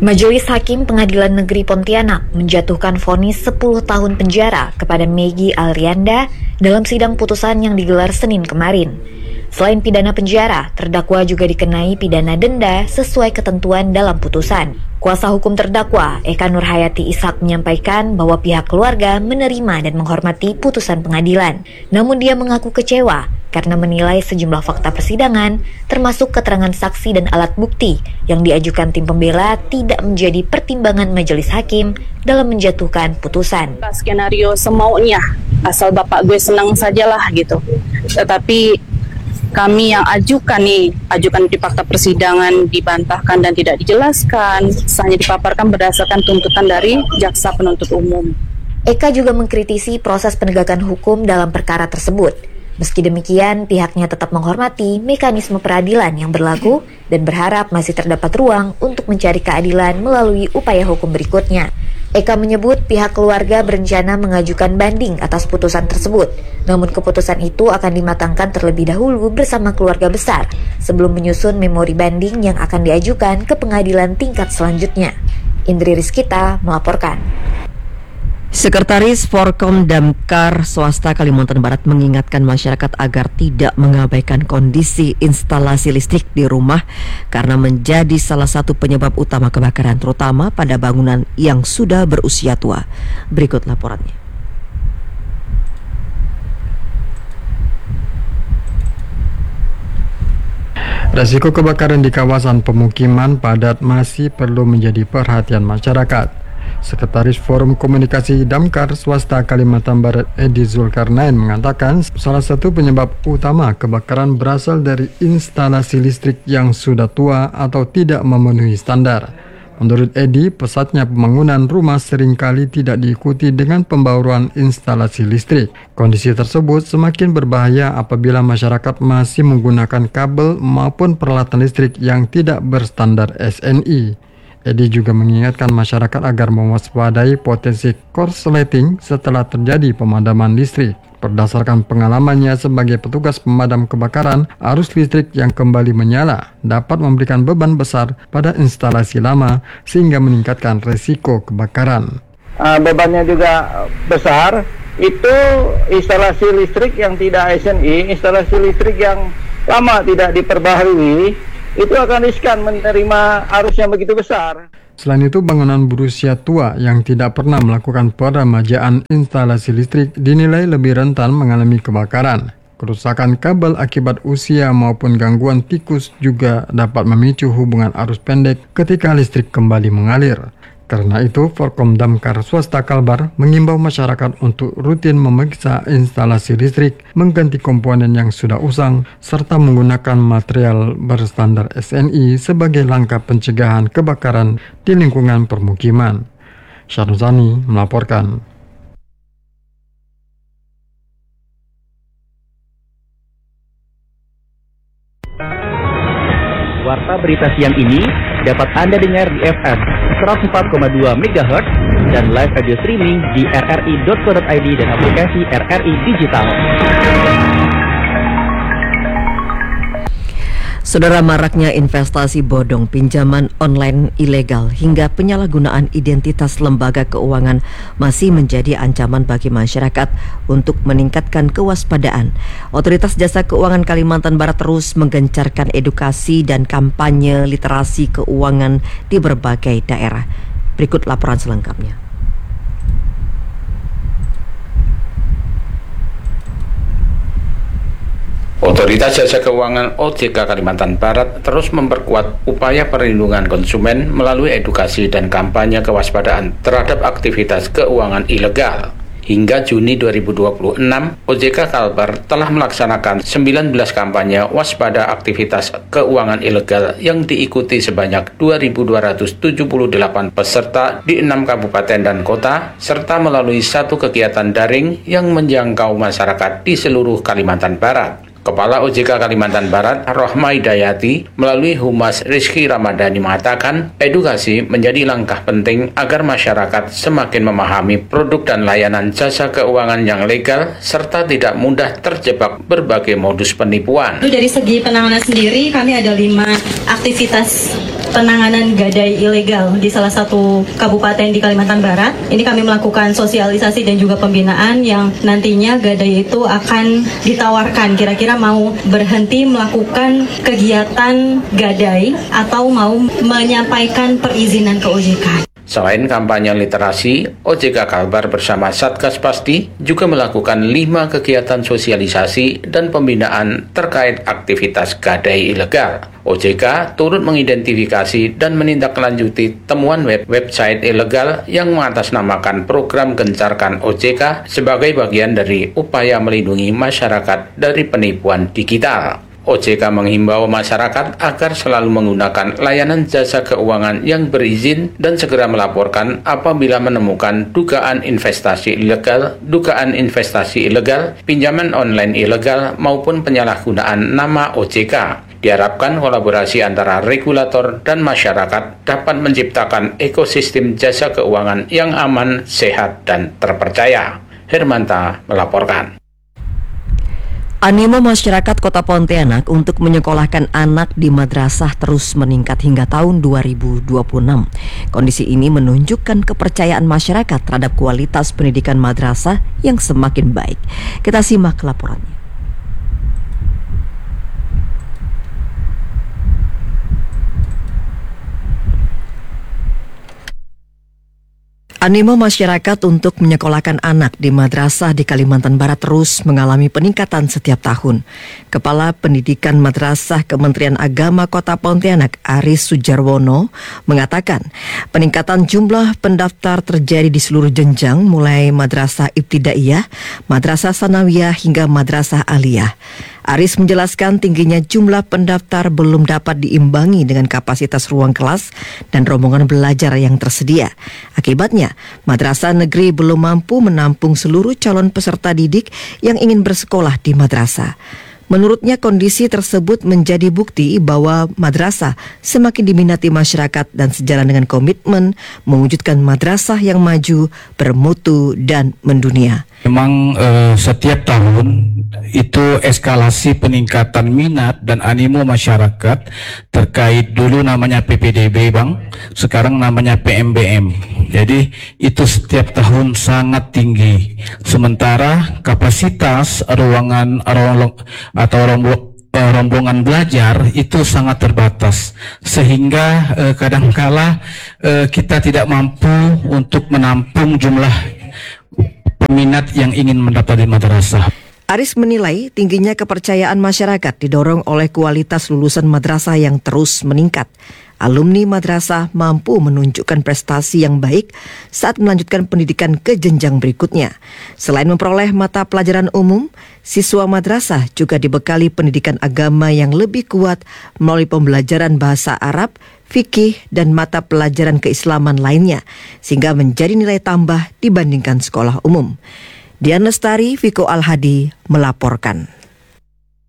Majelis Hakim Pengadilan Negeri Pontianak menjatuhkan vonis 10 tahun penjara kepada Megi Alrianda dalam sidang putusan yang digelar Senin kemarin. Selain pidana penjara, terdakwa juga dikenai pidana denda sesuai ketentuan dalam putusan. Kuasa hukum terdakwa, Eka Nurhayati Ishak, menyampaikan bahwa pihak keluarga menerima dan menghormati putusan pengadilan. Namun dia mengaku kecewa karena menilai sejumlah fakta persidangan, termasuk keterangan saksi dan alat bukti yang diajukan tim pembela tidak menjadi pertimbangan majelis hakim dalam menjatuhkan putusan. Skenario semaunya, asal bapak gue senang sajalah gitu. Tetapi kami yang ajukan di fakta persidangan dibantahkan dan tidak dijelaskan, hanya dipaparkan berdasarkan tuntutan dari jaksa penuntut umum. Eka juga mengkritisi proses penegakan hukum dalam perkara tersebut. Meski demikian, pihaknya tetap menghormati mekanisme peradilan yang berlaku dan berharap masih terdapat ruang untuk mencari keadilan melalui upaya hukum berikutnya. Eka menyebut pihak keluarga berencana mengajukan banding atas putusan tersebut. Namun keputusan itu akan dimatangkan terlebih dahulu bersama keluarga besar sebelum menyusun memori banding yang akan diajukan ke pengadilan tingkat selanjutnya. Indri Rizkita melaporkan. Sekretaris Forkom Damkar Swasta Kalimantan Barat mengingatkan masyarakat agar tidak mengabaikan kondisi instalasi listrik di rumah karena menjadi salah satu penyebab utama kebakaran, terutama pada bangunan yang sudah berusia tua. Berikut laporannya. Risiko kebakaran di kawasan pemukiman padat masih perlu menjadi perhatian masyarakat. Sekretaris Forum Komunikasi Damkar Swasta Kalimantan Barat Edi Zulkarnain mengatakan salah satu penyebab utama kebakaran berasal dari instalasi listrik yang sudah tua atau tidak memenuhi standar. Menurut Edi, pesatnya pembangunan rumah seringkali tidak diikuti dengan pembaruan instalasi listrik. Kondisi tersebut semakin berbahaya apabila masyarakat masih menggunakan kabel maupun peralatan listrik yang tidak berstandar SNI. Edi juga mengingatkan masyarakat agar mewaspadai potensi korsleting setelah terjadi pemadaman listrik. Berdasarkan pengalamannya sebagai petugas pemadam kebakaran, arus listrik yang kembali menyala dapat memberikan beban besar pada instalasi lama sehingga meningkatkan risiko kebakaran. Bebannya juga besar, itu instalasi listrik yang tidak SNI, instalasi listrik yang lama tidak diperbaharui, itu akan riskan menerima arus yang begitu besar. Selain itu, bangunan berusia tua yang tidak pernah melakukan peremajaan instalasi listrik dinilai lebih rentan mengalami kebakaran. Kerusakan kabel akibat usia maupun gangguan tikus juga dapat memicu hubungan arus pendek ketika listrik kembali mengalir. Karena itu, Forkom Damkar Swasta Kalbar mengimbau masyarakat untuk rutin memeriksa instalasi listrik, mengganti komponen yang sudah usang, serta menggunakan material berstandar SNI sebagai langkah pencegahan kebakaran di lingkungan permukiman. Syaruzani melaporkan. Warta berita siang ini dapat Anda dengar di FM 104,2 MHz dan live radio streaming di rri.co.id dan aplikasi RRI Digital. Saudara, maraknya investasi bodong, pinjaman online ilegal, hingga penyalahgunaan identitas lembaga keuangan masih menjadi ancaman bagi masyarakat untuk meningkatkan kewaspadaan. Otoritas Jasa Keuangan Kalimantan Barat terus menggencarkan edukasi dan kampanye literasi keuangan di berbagai daerah. Berikut laporan selengkapnya. Otoritas Jasa Keuangan OJK Kalimantan Barat terus memperkuat upaya perlindungan konsumen melalui edukasi dan kampanye kewaspadaan terhadap aktivitas keuangan ilegal. Hingga Juni 2026, OJK Kalbar telah melaksanakan 19 kampanye waspada aktivitas keuangan ilegal yang diikuti sebanyak 2.278 peserta di 6 kabupaten dan kota, serta melalui satu kegiatan daring yang menjangkau masyarakat di seluruh Kalimantan Barat. Kepala OJK Kalimantan Barat, Rohma Hidayati, melalui Humas Rizky Ramadhani mengatakan, edukasi menjadi langkah penting agar masyarakat semakin memahami produk dan layanan jasa keuangan yang legal, serta tidak mudah terjebak berbagai modus penipuan. Dari segi penanganan sendiri, kami ada 5 aktivitas penanganan gadai ilegal di salah satu kabupaten di Kalimantan Barat. Ini kami melakukan sosialisasi dan juga pembinaan yang nantinya gadai itu akan ditawarkan kira-kira mau berhenti melakukan kegiatan gadai atau mau menyampaikan perizinan ke OJK. Selain kampanye literasi, OJK Kalbar bersama Satgas Pasti juga melakukan 5 kegiatan sosialisasi dan pembinaan terkait aktivitas gadai ilegal. OJK turut mengidentifikasi dan menindaklanjuti temuan website ilegal yang mengatasnamakan program Gencarkan OJK sebagai bagian dari upaya melindungi masyarakat dari penipuan digital. OJK menghimbau masyarakat agar selalu menggunakan layanan jasa keuangan yang berizin dan segera melaporkan apabila menemukan dugaan investasi ilegal, pinjaman online ilegal, maupun penyalahgunaan nama OJK. Diharapkan kolaborasi antara regulator dan masyarakat dapat menciptakan ekosistem jasa keuangan yang aman, sehat, dan terpercaya. Hermanta melaporkan. Animo masyarakat Kota Pontianak untuk menyekolahkan anak di madrasah terus meningkat hingga tahun 2026. Kondisi ini menunjukkan kepercayaan masyarakat terhadap kualitas pendidikan madrasah yang semakin baik. Kita simak laporannya. Animo masyarakat untuk menyekolahkan anak di madrasah di Kalimantan Barat terus mengalami peningkatan setiap tahun. Kepala Pendidikan Madrasah Kementerian Agama Kota Pontianak, Aris Sujarwono, mengatakan peningkatan jumlah pendaftar terjadi di seluruh jenjang mulai madrasah ibtidaiyah, madrasah sanawiyah hingga madrasah aliyah. Aris menjelaskan tingginya jumlah pendaftar belum dapat diimbangi dengan kapasitas ruang kelas dan rombongan belajar yang tersedia. Akibatnya, madrasah negeri belum mampu menampung seluruh calon peserta didik yang ingin bersekolah di madrasah. Menurutnya kondisi tersebut menjadi bukti bahwa madrasah semakin diminati masyarakat dan sejalan dengan komitmen mewujudkan madrasah yang maju, bermutu, dan mendunia. Memang setiap tahun itu eskalasi peningkatan minat dan animo masyarakat terkait dulu namanya PPDB Bang, sekarang namanya PMBM. Jadi itu setiap tahun sangat tinggi. Sementara kapasitas rombongan belajar itu sangat terbatas, sehingga kadangkala kita tidak mampu untuk menampung jumlah peminat yang ingin mendaftar di madrasah. Aris menilai tingginya kepercayaan masyarakat didorong oleh kualitas lulusan madrasah yang terus meningkat. Alumni madrasah mampu menunjukkan prestasi yang baik saat melanjutkan pendidikan ke jenjang berikutnya. Selain memperoleh mata pelajaran umum, siswa madrasah juga dibekali pendidikan agama yang lebih kuat melalui pembelajaran bahasa Arab, fikih, dan mata pelajaran keislaman lainnya, sehingga menjadi nilai tambah dibandingkan sekolah umum. Dian Lestari, Viko Al-Hadi melaporkan.